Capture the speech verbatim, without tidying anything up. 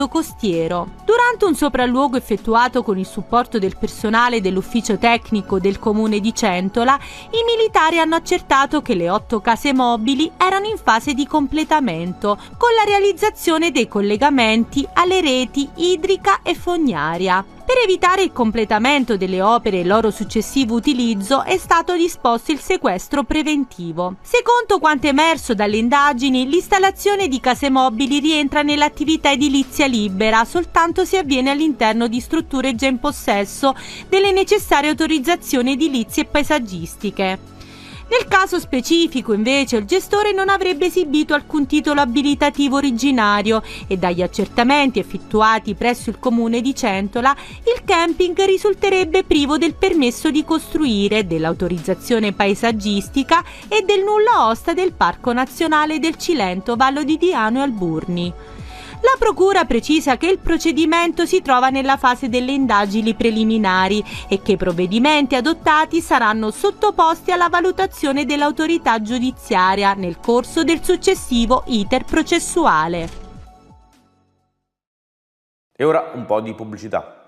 costiero. Durante un sopralluogo effettuato con il supporto del personale dell'ufficio tecnico del comune di Centola, i militari hanno accertato che le otto case mobili erano in fase di completamento, con la realizzazione dei collegamenti alle reti idrica e fognaria. Per evitare il completamento delle opere e il loro successivo utilizzo è stato disposto il sequestro preventivo. Secondo quanto emerso dalle indagini, l'installazione di case mobili rientra nell'attività edilizia libera soltanto se avviene all'interno di strutture già in possesso delle necessarie autorizzazioni edilizie e paesaggistiche. Nel caso specifico, invece, il gestore non avrebbe esibito alcun titolo abilitativo originario e dagli accertamenti effettuati presso il comune di Centola, il camping risulterebbe privo del permesso di costruire, dell'autorizzazione paesaggistica e del nulla osta del Parco Nazionale del Cilento, Vallo di Diano e Alburni. La procura precisa che il procedimento si trova nella fase delle indagini preliminari e che i provvedimenti adottati saranno sottoposti alla valutazione dell'autorità giudiziaria nel corso del successivo iter processuale. E ora un po' di pubblicità.